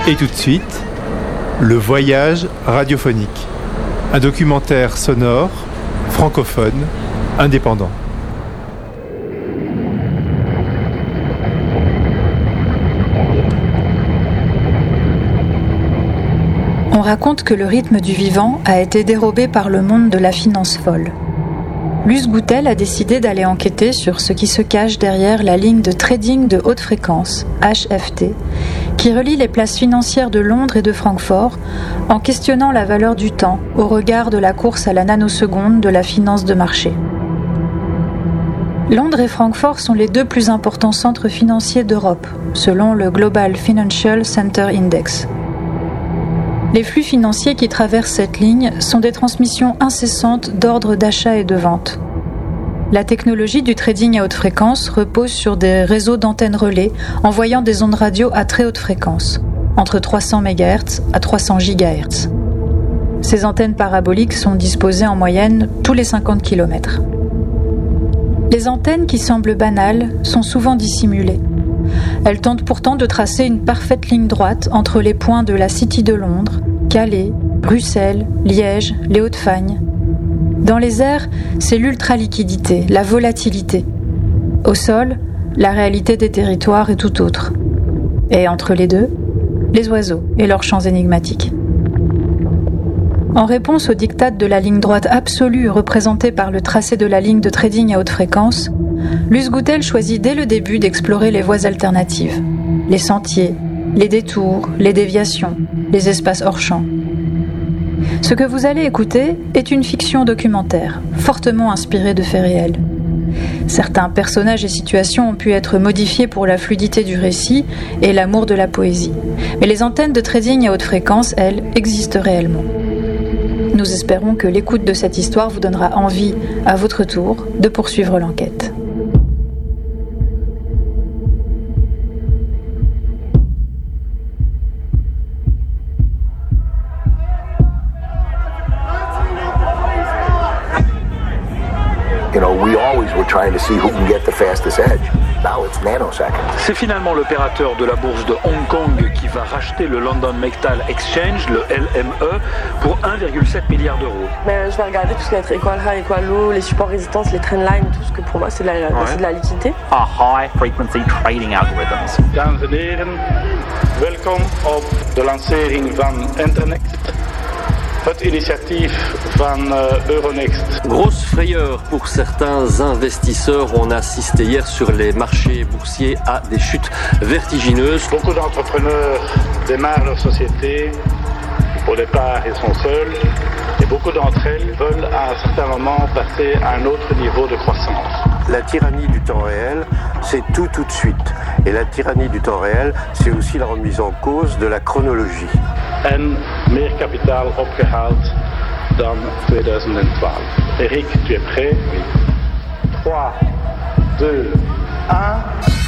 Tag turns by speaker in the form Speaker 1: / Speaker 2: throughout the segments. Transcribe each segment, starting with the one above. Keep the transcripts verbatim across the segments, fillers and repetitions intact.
Speaker 1: Et tout de suite, le voyage radiophonique. Un documentaire sonore, francophone, indépendant.
Speaker 2: On raconte que le rythme du vivant a été dérobé par le monde de la finance folle. Luz Goutel a décidé d'aller enquêter sur ce qui se cache derrière la ligne de trading de haute fréquence, H F T, qui relie les places financières de Londres et de Francfort en questionnant la valeur du temps au regard de la course à la nanoseconde de la finance de marché. Londres et Francfort sont les deux plus importants centres financiers d'Europe, selon le Global Financial Center Index. Les flux financiers qui traversent cette ligne sont des transmissions incessantes d'ordres d'achat et de vente. La technologie du trading à haute fréquence repose sur des réseaux d'antennes relais envoyant des ondes radio à très haute fréquence, entre trois cents mégahertz à trois cents gigahertz. Ces antennes paraboliques sont disposées en moyenne tous les cinquante kilomètres. Les antennes qui semblent banales sont souvent dissimulées. Elles tentent pourtant de tracer une parfaite ligne droite entre les points de la City de Londres, Calais, Bruxelles, Liège, les Hauts-de-Fagne. Dans les airs, c'est l'ultraliquidité, la volatilité. Au sol, la réalité des territoires est tout autre. Et entre les deux, les oiseaux et leurs chants énigmatiques. En réponse au diktat de la ligne droite absolue représentée par le tracé de la ligne de trading à haute fréquence, Luz Goutel choisit dès le début d'explorer les voies alternatives, les sentiers, les détours, les déviations, les espaces hors champ. Ce que vous allez écouter est une fiction documentaire, fortement inspirée de faits réels. Certains personnages et situations ont pu être modifiés pour la fluidité du récit et l'amour de la poésie. Mais les antennes de trading à haute fréquence, elles, existent réellement. Nous espérons que l'écoute de cette histoire vous donnera envie, à votre tour, de poursuivre l'enquête.
Speaker 3: You know, we always were trying to see who can get the fastest edge. Now it's nanoseconds.
Speaker 4: C'est finalement l'opérateur de la bourse de Hong Kong qui va racheter le London Metal Exchange, le L M E, pour un virgule sept milliard d'euros.
Speaker 5: Mais je vais regarder tout ce qui va être equal high, equal low, les supports résistance, les trendlines, tout ce que pour moi c'est de la, ouais. c'est de la liquidité.
Speaker 6: Our high frequency trading algorithms.
Speaker 7: Dames en heren, welkom op de lancering van Internext. Het initiatief van Euronext.
Speaker 8: Grosse frayeur pour certains investisseurs. On a assisté hier sur les marchés boursiers à des chutes vertigineuses.
Speaker 7: Beaucoup d'entrepreneurs démarrent leur société. Au départ, ils sont seuls. Et beaucoup d'entre elles veulent à un certain moment passer à un autre niveau de croissance.
Speaker 9: La tyrannie du temps réel, c'est tout tout de suite. Et la tyrannie du temps réel, c'est aussi la remise en cause de la chronologie.
Speaker 7: En meer kapitaal opgehaald dan tweeduizend twaalf. Eric, tu es prêt? Oui. trois, deux, un.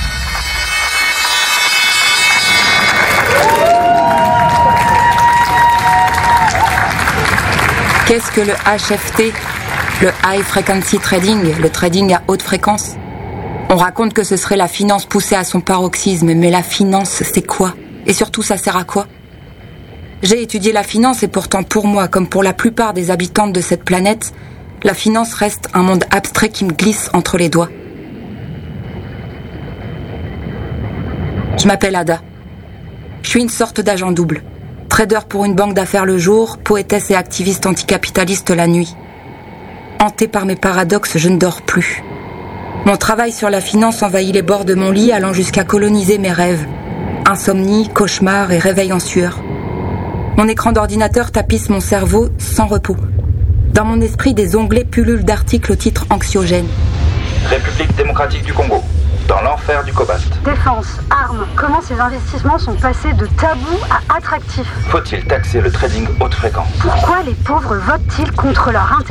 Speaker 10: Qu'est-ce que le H F T, le High Frequency Trading, le trading à haute fréquence? On raconte que ce serait la finance poussée à son paroxysme, mais la finance, c'est quoi? Et surtout, ça sert à quoi? J'ai étudié la finance et pourtant pour moi, comme pour la plupart des habitantes de cette planète, la finance reste un monde abstrait qui me glisse entre les doigts. Je m'appelle Ada. Je suis une sorte d'agent double. Trader pour une banque d'affaires le jour, poétesse et activiste anticapitaliste la nuit. Hantée par mes paradoxes, je ne dors plus. Mon travail sur la finance envahit les bords de mon lit, allant jusqu'à coloniser mes rêves. Insomnie, cauchemar et réveil en sueur. Mon écran d'ordinateur tapisse mon cerveau sans repos. Dans mon esprit, des onglets pullulent d'articles au titre anxiogène.
Speaker 11: République démocratique du Congo, dans l'enfer du cobalt.
Speaker 12: Défense, armes, comment ces investissements sont passés de tabous à attractifs?
Speaker 11: Faut-il taxer le trading haute fréquence?
Speaker 12: Pourquoi les pauvres votent-ils contre leur intérêt?